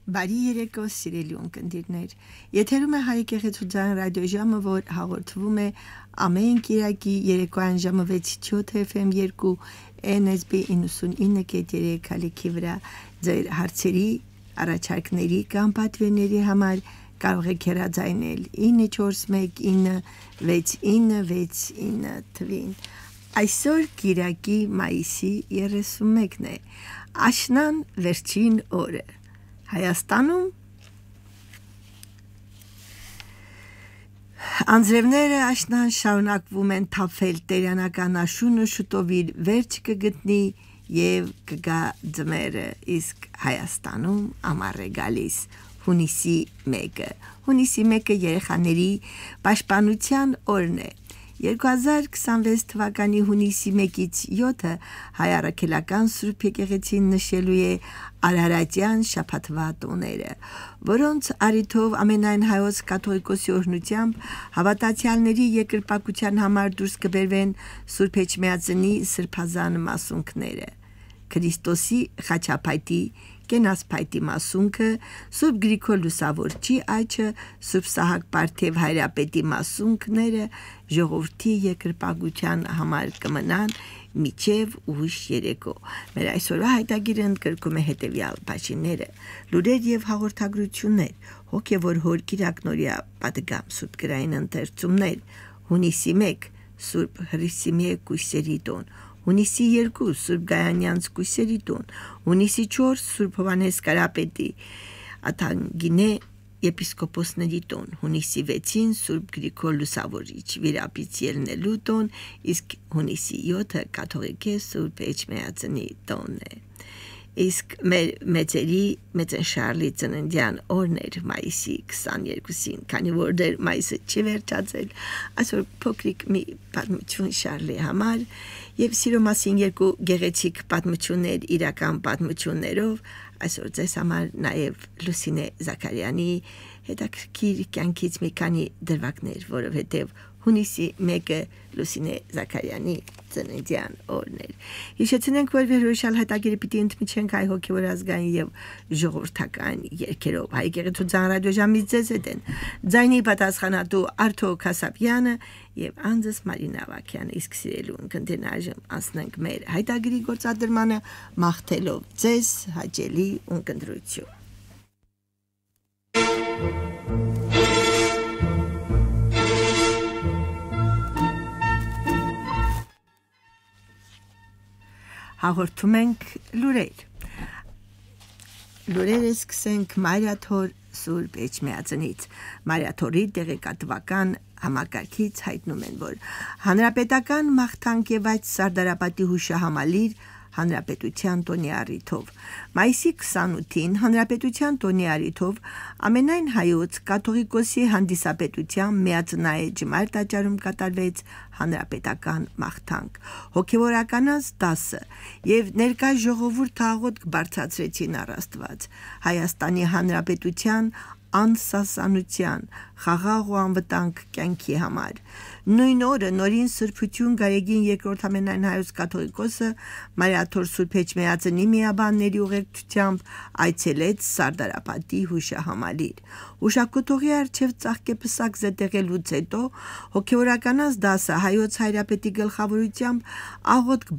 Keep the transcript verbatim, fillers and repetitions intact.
Բարի երեկո, սիրելի ունկնդիրներ։ Եթերում է Հայ եկեղեցության ռադիոժամը, որ հաղորդվում է ամեն կիրակի երեկոյան ժամը վեցից յոթ էֆ էմ երկու N S B իննսունինը կետ երեք ալիքի վրա ձեր հարցերի, առաջարկների կամ պատվերների համար կարող եք հեռարձակել ինը չորս մեկ ինը վեց ինը վեց ինը թվին։ Այսօր կիրակի մայիսի երեսունմեկն է, աշնան վերջին օրը։ Հայաստանում անձրևները աշնան շարունակվում են թափվել, տերյանական աշունը շուտով իր վերջ կգտնի և կգա ձմեռը, իսկ Հայաստանում ամառ է գալիս հունիսի մեկը։ Հունիսի մեկը երեխաների պաշտպանության օրն է։ երկու հազար քսանվեց թվականի հունիսի մեկից յոթը հայ առաքելական Սուրբ եկեղեցին նշելու է Արարատյան շաբաթվա տոները, որոնց առիթով ամենայն հայոց կաթողիկոսի օրհնությամբ հավատացյալների երկրպագության համար դուրս կբերվեն Սուրբ Էջմիածնի սրբազան մասունքները։ Քրիստոսի խաչապայտի կենասփայտի մասունքը, Սուրբ Գրիգոր Լուսավորչի այջը, Սուրբ Սահակ Պարթև հայրապետի մասունքները ժողովրդի երկրպագության համար կմնան մինչև ուշ երեկո։ Մեր այսօրվա հայտագիրը ընդգրկում է հետևյալ բաժինները՝ լուրեր և հաղորդագրություններ, հոգևոր հոր կիրակնօրյա պատգամ Սուրբ գրային ընթերցումներ, հունիսի մեկ Սուրբ Հռիսիմե կույսերի տոն, հունիսի երկու Սուրբ Գայանյանց կույսերի տոն, հունիսի չորս Սուրբ Հովհաննես Կարապետի Աթանգինե եպիսկոպոսների տոն, հունիսի վեցին Սուրբ Գրիգոր Լուսավորիչ վիրապից ելնելու տոն, իսկ հունիսի յոթը կաթողիկե Սուրբ Էջմիածնի տոնն է։ Իսկ մեր մեծերի մեծն Շարլի ծննդյան օրն էր մայիսի քսաներկուսին, քանի որ դեռ մայիսը չի վերջացել, այսօր փոքրիկ մի պատմություն Շարլի համար և սիրո մասին երկու գեղեցիկ պատմություններ իրական պատմություններով, այսօր ձեզ համար նաև Լուսինե Զաքարյանի հետաքրքիր կյանքից մի քանի դրվագներ, որովհետև հունիսի մեկը Լուսինե Զաքարյանի ծննդյան օրն էր։ Հիշեցնենք, որ վերհրաշալ հետագիրը պիտի ընդմիջենք հայ հոգևոր ազգային և ժողովրդական երգերով։ Հայ եկեղեցության ռադիոժամից ձեզ հետ են ձայնի պատասխանատու Արթուր Քասապյանը և անձս Մարինա Ավագյանը, իսկ սիրելի ունկնդիրներ, այժմ անցնենք մեր հայտագիրի գործադրմանը, մաղթելով ձեզ հաճելի ունկնդրություն։ Հաղորդում ենք լուրեր։ Լուրերը սկսենք Մարիաթոր Սուրբ Էջմիածնից։ Մարիաթորի տեղեկատվական համակարգից հայտնում են, որ հանրապետական մաղթանք և այդ Սարդարապատի հուշահամալիր Հանրապետության տոնի առիթով մայիսի քսանութին Հանրապետության տոնի առիթով ամենայն հայոց կաթողիկոսի հանդիսապետության միածնայե ջմայր տաճարում կատարվեց հանրապետական մաղթանք։ Հոգևորականած դասը և ներկա ժողովուրդը աղոթք բարձրացրեցին առ Աստված Հայաստանի Հանրապետության անսասանության, խաղաղ ու անվտանգ կյանքի համար։ Նույն օրը նորին սրբություն Գարեգին երկրորդ ամենայն հայոց կաթողիկոսը Մարիաթոր Սուրբ Էջմիածնի միաբանների ուղեկցությամբ այցելեց Սարդարապատի հուշահամալիր։ Հուշակոթողի առջև ծաղկեպսակ զետեղելուց հետո հոգևորականած դասը հայոց հայրապետի գլխավորությամբ աղոթք